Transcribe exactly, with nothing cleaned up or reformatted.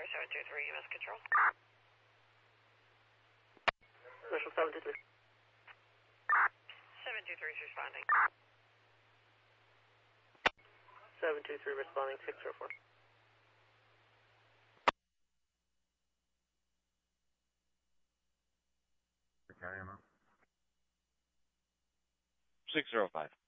Tower seven two three, U S Control. Commercial seven two three. seven two three is responding. seven two three responding, six zero four. six zero five.